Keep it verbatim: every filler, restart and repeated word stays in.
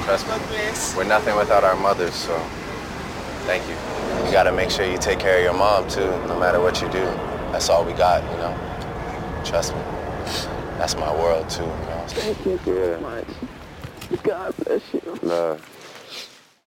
Trust me. God bless. We're nothing without our mothers, so thank you. You gotta make sure you take care of your mom, too, no matter what you do. That's all we got, you know? Trust me. That's my world, too, you know? Thank you so much. God bless you. Love.